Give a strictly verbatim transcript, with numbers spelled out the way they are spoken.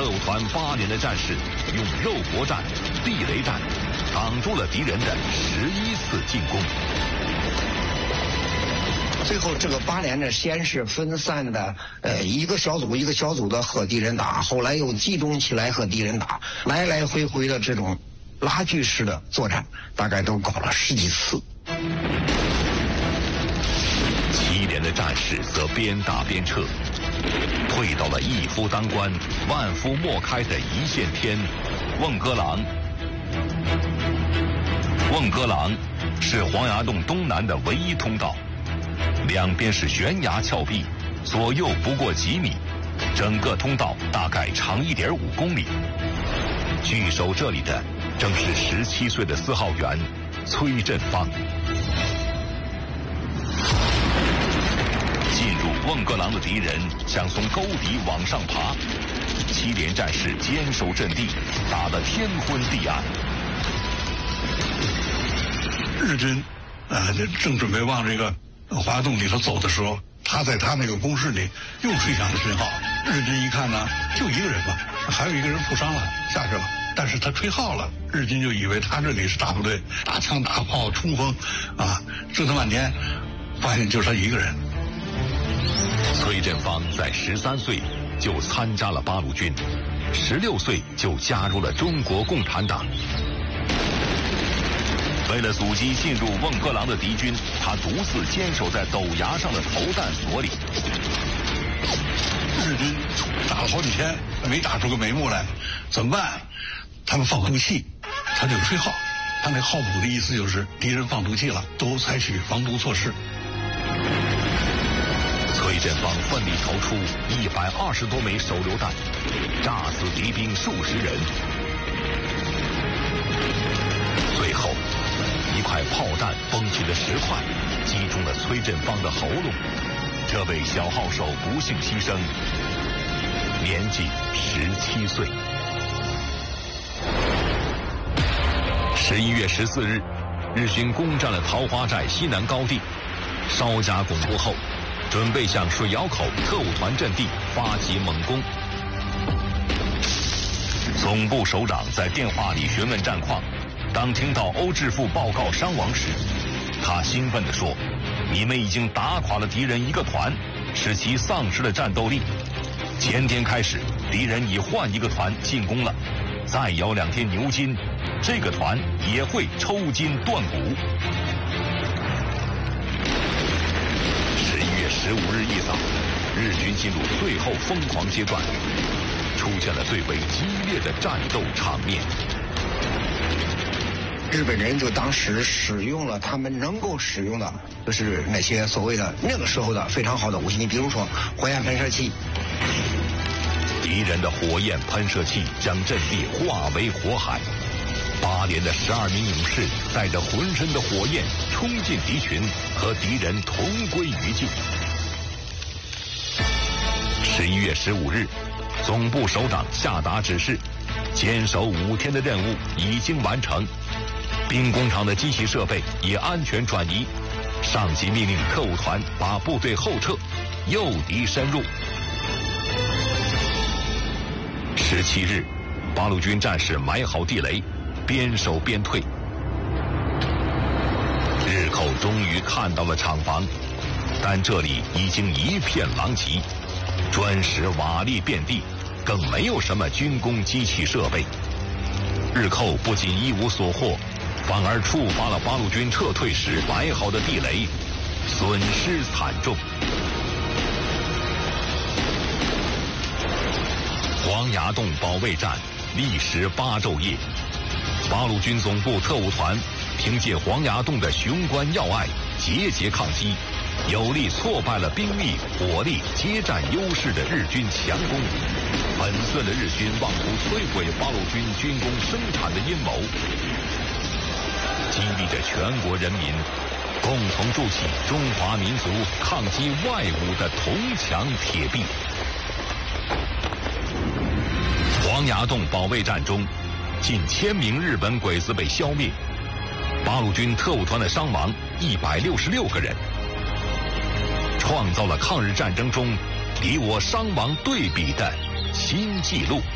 特务团八年的战士用肉搏战、地雷战挡住了敌人的十一次进攻。 最后这个八连呢，先是分散的，呃，一个小组一个小组的和敌人打，后来又集中起来和敌人打，来来回回的这种拉锯式的作战，大概都搞了十几次。 七连的战士则边打边撤，退到了一夫当关、万夫莫开的一线天——瓮歌廊。瓮歌廊是黄崖洞东南的唯一通道。两边是悬崖峭壁，左右不过几米，整个通道大概长 一点五公里。据守这里的正是十七岁的四号员崔振芳。进入瓮歌廊的敌人想从沟底往上爬，七连战士坚守阵地，打得天昏地暗。 日军呃正准备往这个黄崖洞里头走的时候，他在他那个工事里又吹响了信号。日军一看呢，就一个人嘛，还有一个人负伤了，下去了。但是他吹号了，日军就以为他这里是大部队，打枪打炮冲锋，啊，折腾半天，发现就是他一个人。 崔振芳在十三岁就参加了八路军，十六岁就加入了中国共产党。为了阻击进入瓮歌廊的敌军，他独自坚守在陡崖上的投弹所里。 日军打了好几天，没打出个眉目来，怎么办？他们放毒气，他就吹号。他那号补的意思就是敌人放毒气了，都采取防毒措施。 崔振芳奋力投出一百二十多枚手榴弹，炸死敌兵数十人。最后，一块炮弹崩起的石块击中了崔振芳的喉咙，这位小号手不幸牺牲，年纪十七岁。十一月十四日，日军攻占了桃花寨西南高地，稍加巩固后，准备向水窑口特务团阵地发起猛攻。总部首长在电话里询问战况，当听到欧志富报告伤亡时，他兴奋地说：“你们已经打垮了敌人一个团，使其丧失了战斗力。前天开始，敌人已换一个团进攻了，再摇两天牛筋，这个团也会抽筋断骨。”十一月十五日一早，日军进入最后疯狂阶段，出现了最为激烈的战斗场面。 日本人就当时使用了他们能够使用的，就是那些所谓的那个时候的非常好的武器，你比如说火焰喷射器。 敌人的火焰喷射器将阵地化为火海，八连的十二名勇士带着浑身的火焰冲进敌群，和敌人同归于尽。十一月十五日，总部首长下达指示，坚守五天的任务已经完成，兵工厂的机器设备也安全转移。上级命令特务团把部队后撤，诱敌深入。十七日，八路军战士埋好地雷，边守边退。日寇终于看到了厂房，但这里已经一片狼藉，砖石瓦砾遍地，更没有什么军工机器设备。日寇不仅一无所获，反而触发了八路军撤退时埋好的地雷，损失惨重。黄崖洞保卫战历时八昼夜，八路军总部特务团凭借黄崖洞的雄关要隘，节节抗击，有力挫败了兵力、火力接战优势的日军强攻，粉碎了日军妄图摧毁八路军军工生产的阴谋，激励着全国人民共同筑起中华民族抗击外侮的铜墙铁壁。黄崖洞保卫战中，近千名日本鬼子被消灭，八路军特务团的伤亡一百六十六个人，创造了抗日战争中敌我伤亡对比的新纪录。